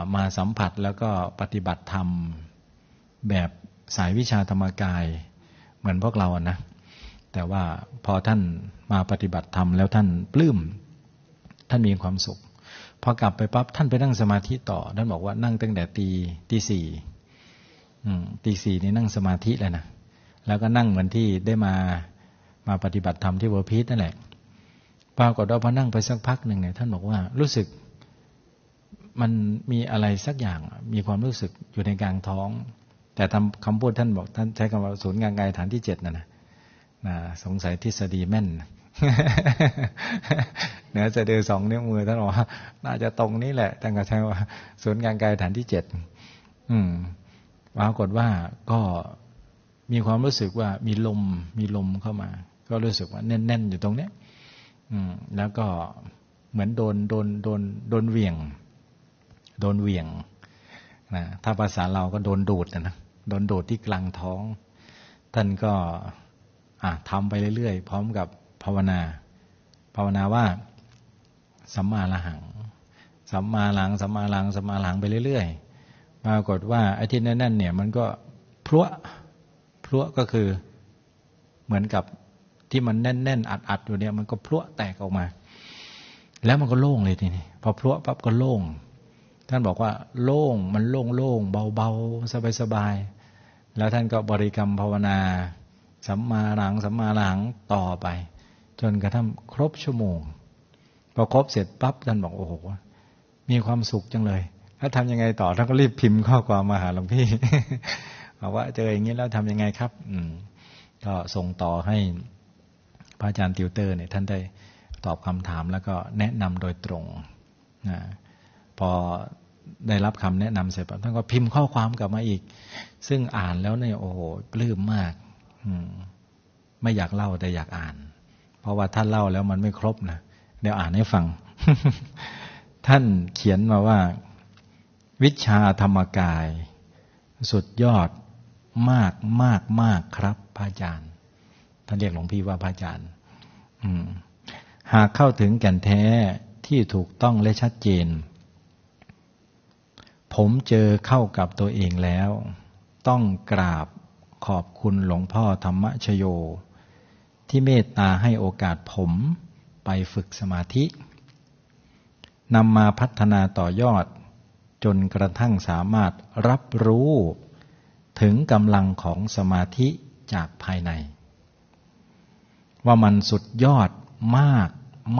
มาสัมผัสแล้วก็ปฏิบัติธรรมแบบสายวิชาธรรมกายเหมือนพวกเรานะแต่ว่าพอท่านมาปฏิบัติธรรมแล้วท่านปลื้มท่านมีความสุขพอกลับไปปั๊บท่านไปนั่งสมาธิต่อท่านบอกว่านั่งตั้งแต่ตีสี่ตีสี่นี่นั่งสมาธิเลยนะแล้วก็นั่งเหมือนที่ได้มาปฏิบัติธรรมที่เวอร์พีทนั่นแหละปรากฏว่าพอนั่งไปสักพักหนึ่งเนี่ยท่านบอกว่ารู้สึกมันมีอะไรสักอย่างมีความรู้สึกอยู่ในกลางท้องแต่ทำคำพูดท่านบอกท่านใช้คำว่าศูนย์กลางกายฐานที่7นะสงสัยทฤษฎีแม่นเหนือสะดือ2 นิ้วมือท่านบอกว่าน่าจะตรงนี้แหละท่านก็ใช้ว่าศูนย์กลางกายฐานที่7ปรากฏว่าก็มีความรู้สึกว่ามีลมเข้ามาก็รู้สึกว่าแน่นๆอยู่ตรงเนี้ยแล้วก็เหมือนโดนเหวี่ยงนะถ้าภาษาเราก็โดนดูดนะโดนดูดที่กลางท้องท่านก็ทำไปเรื่อยๆพร้อมกับภาวนาว่าสัมมาอรหังสัมมาหลังสัมมาหลังสัมมาหลังไปเรื่อยๆปรากฏว่าไอ้ที่นั่นเนี่ยมันก็พรวก็คือเหมือนกับที่มันแน่นๆอัดอยู่เนี่ยมันก็พรวแตกออกมาแล้วมันก็โล่งเลยทีนี้พอพรวปั๊บก็โล่งท่านบอกว่าโล่งมันโล่งเบาๆสบายๆแล้วท่านก็บริกรรมภาวนาสัมมาหลังสัมมาหลังต่อไปจนกระทั่งครบชั่วโมงพอครบเสร็จปั๊บท่านบอกโอ้โหมีความสุขจังเลยแล้วทำยังไงต่อท่านก็รีบพิมพ์ข้อความมาหาหลวงพี่ บอกว่าเจออย่างนี้แล้วทำยังไงครับก็ส่งต่อให้พระอาจารย์ติวเตอร์เนี่ยท่านได้ตอบคำถามแล้วก็แนะนำโดยตรงพอได้รับคำแนะนำเสร็จท่านก็พิมพ์ข้อความกลับมาอีกซึ่งอ่านแล้วเนี่ยโอ้โหปลื้มมากไม่อยากเล่าแต่อยากอ่านเพราะว่าท่านเล่าแล้วมันไม่ครบนะเดี๋ยวอ่านให้ฟัง ท่านเขียนมาว่าวิชาธรรมกายสุดยอดมากครับพระอาจารย์ท่านเรียกหลวงพี่ว่าพระอาจารย์หากเข้าถึงแก่นแท้ที่ถูกต้องและชัดเจนผมเจอเข้ากับตัวเองแล้วต้องกราบขอบคุณหลวงพ่อธรรมชโยที่เมตตาให้โอกาสผมไปฝึกสมาธินำมาพัฒนาต่อยอดจนกระทั่งสามารถรับรู้ถึงกำลังของสมาธิจากภายในว่ามันสุดยอดมาก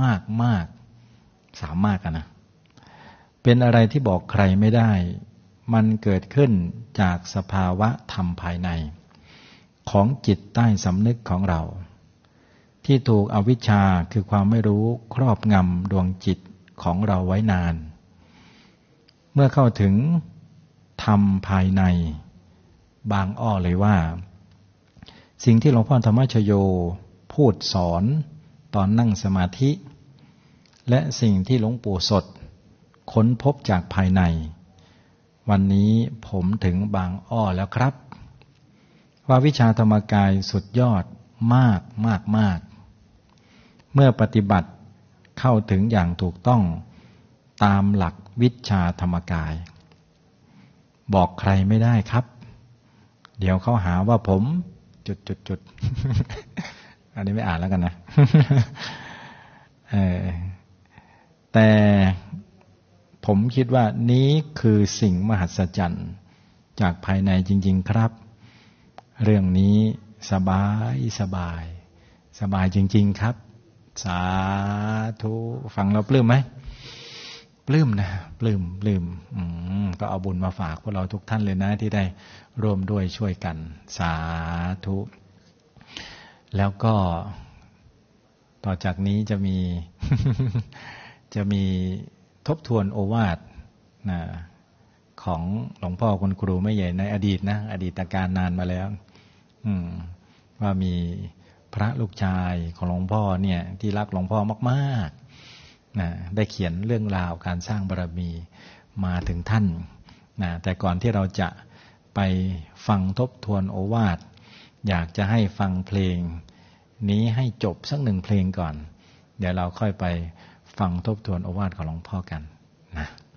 สามารถกันนะเป็นอะไรที่บอกใครไม่ได้มันเกิดขึ้นจากสภาวะธรรมภายในของจิตใต้สำนึกของเราที่ถูกอวิชชาคือความไม่รู้ครอบงำดวงจิตของเราไว้นานเมื่อเข้าถึงธรรมภายในบางอ้อเลยว่าสิ่งที่หลวงพ่อธรรมชโยพูดสอนตอนนั่งสมาธิและสิ่งที่หลวงปู่สดค้นพบจากภายในวันนี้ผมถึงบางอ้อแล้วครับว่าวิชาธรรมกายสุดยอดมากเมื่อปฏิบัติเข้าถึงอย่างถูกต้องตามหลักวิชาธรรมกายบอกใครไม่ได้ครับเดี๋ยวเขาหาว่าผมจุด อันนี้ไม่อ่านแล้วกันนะ แต่ผมคิดว่านี้คือสิ่งมหัศจรรย์จากภายในจริงๆครับเรื่องนี้สบายจริงๆครับสาธุฟังเราปลื้มไหมปลื้มนะปลื้มก็เอาบุญมาฝากพวกเราทุกท่านเลยนะที่ได้ร่วมด้วยช่วยกันสาธุแล้วก็ต่อจากนี้จะมี จะมีทบทวนโอวาทของหลวงพ่อคุณครูไม่ใหญ่ในอดีตนะอดีตการนานมาแล้วว่ามีพระลูกชายของหลวงพ่อเนี่ยที่รักหลวงพ่อมากๆได้เขียนเรื่องราวการสร้างบารมีมาถึงท่านแต่ก่อนที่เราจะไปฟังทบทวนโอวาทอยากจะให้ฟังเพลงนี้ให้จบสัก1 เพลงก่อนเดี๋ยวเราค่อยไปฟังทบทวนโอวาทของหลวงพ่อกันนะ